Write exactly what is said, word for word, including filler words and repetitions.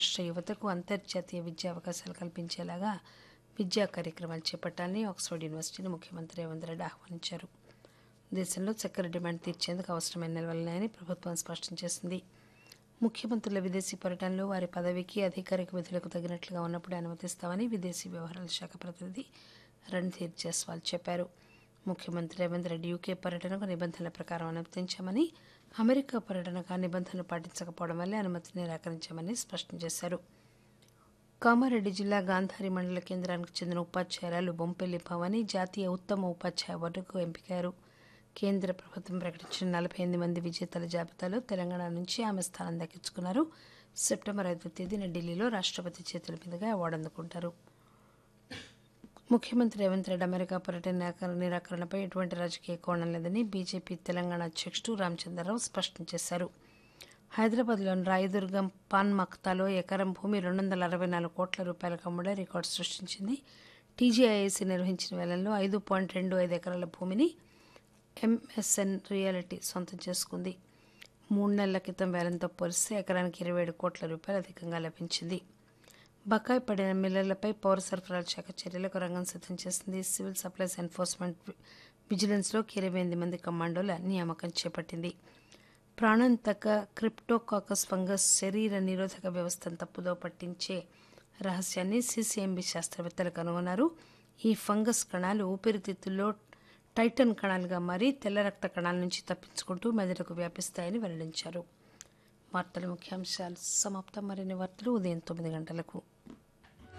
రాష్ట్ర యువతకు అంతర్జాతీయ విద్యా అవకాశాలు కల్పించేలాగా విద్యా కార్యక్రమాలు చేపట్టాలని ఆక్స్ఫర్డ్ యూనివర్సిటీని ముఖ్యమంత్రి రేవంత్ రెడ్డి ఆహ్వానించారు. దేశంలో చక్కెర డిమాండ్ తీర్చేందుకు అవసరమైన నిల్వలున్నాయని ప్రభుత్వం స్పష్టం చేసింది. ముఖ్యమంత్రుల విదేశీ పర్యటనలో వారి పదవికి అధికారిక విధులకు తగినట్లుగా ఉన్నప్పుడే అనుమతిస్తామని విదేశీ వ్యవహారాల శాఖ ప్రతినిధి రణ్ధీర్ జైస్వాల్ చెప్పారు. ముఖ్యమంత్రి రేవంత్ రెడ్డి యూకే పర్యటనకు నిబంధనల ప్రకారం అనుమతించామని, అమెరికా పర్యటనకు ఆ నిబంధనలు పాటించకపోవడం వల్లే అనుమతి నిరాకరించామని స్పష్టం చేశారు. కామారెడ్డి జిల్లా గాంధారి మండల కేంద్రానికి చెందిన ఉపాధ్యాయురాలు బొంపెల్లి భవాని జాతీయ ఉత్తమ ఉపాధ్యాయ అవార్డుకు ఎంపికయ్యారు. కేంద్ర ప్రభుత్వం ప్రకటించిన నలభై ఎనిమిది మంది విజేతల జాబితాలో తెలంగాణ నుంచి ఆమె స్థానం దక్కించుకున్నారు. సెప్టెంబర్ ఐదో తేదీన ఢిల్లీలో రాష్ట్రపతి చేతుల మీదుగా అవార్డు అందుకుంటారు. ముఖ్యమంత్రి రేవంత్ రెడ్డి అమెరికా పర్యటన నిరాకరణపై ఎటువంటి రాజకీయ కోణం లేదని బీజేపీ తెలంగాణ అధ్యక్షుడు రామచంద్రరావు స్పష్టం చేశారు. హైదరాబాద్లోని రాయదుర్గం పాన్ మక్తాలో ఎకరం భూమి రెండు వందల అరవై నాలుగు కోట్ల రూపాయలకు అమ్ముడే రికార్డు సృష్టించింది. టీజీఐఏసీ నిర్వహించిన వేలంలో ఐదు పాయింట్ రెండు ఐదు ఎకరాల భూమిని ఎంఎస్ఎన్ రియాలిటీ సొంతం చేసుకుంది. మూడు నెలల క్రితం వేలంతో పోలిస్తే ఎకరానికి ఇరవై ఏడు కోట్ల రూపాయలు అధికంగా లభించింది. బకాయి పడిన మిల్లర్లపై పౌర సరఫరాల శాఖ చర్యలకు రంగం సిద్ధం చేసింది. సివిల్ సప్లైస్ ఎన్ఫోర్స్మెంట్ విజిలెన్స్లోకి ఇరవై ఎనిమిది మంది కమాండోల నియామకం చేపట్టింది. ప్రాణాంతక క్రిప్టోకాకస్ ఫంగస్ శరీర నిరోధక వ్యవస్థను తప్పుదో పట్టించే రహస్యాన్ని సీసీఎంబీ శాస్త్రవేత్తలు కనుగొన్నారు. ఈ ఫంగస్ కణాలు ఊపిరితిత్తుల్లో టైటన్ కణాలుగా మారి తెల్ల రక్త కణాల నుంచి తప్పించుకుంటూ మెదడుకు వ్యాపిస్తాయని వెల్లడించారు. వార్తల ముఖ్యాంశాలు సమాప్తం. మరిన్ని వార్తలు ఉదయం తొమ్మిది గంటలకు.